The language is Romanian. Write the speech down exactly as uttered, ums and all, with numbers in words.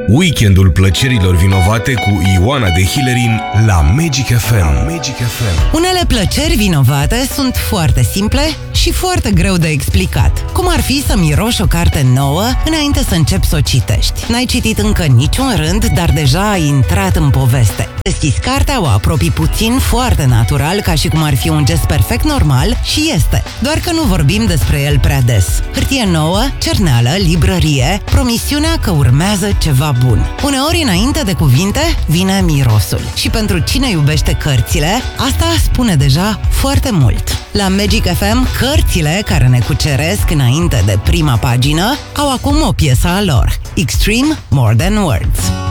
Weekendul plăcerilor vinovate cu Ioana de Hillerin la Magic F M. Magic F M. Unele plăceri vinovate sunt foarte simple și foarte greu de explicat. Cum ar fi să miroși o carte nouă înainte să începi să o citești. N-ai citit încă niciun rând, dar deja ai intrat în poveste. Deschizi cartea, o apropii puțin, foarte natural, ca și cum ar fi un gest perfect normal și este. Doar că nu vorbim despre el prea des. Hârtie nouă, cerneală, librărie, promisiunea că urmează ceva bun. Uneori, înainte de cuvinte, vine mirosul. Și pentru cine iubește cărțile, asta spune deja foarte mult. La Magic F M, cărțile care ne cuceresc înainte de prima pagină au acum o piesă a lor. Extreme More Than Words.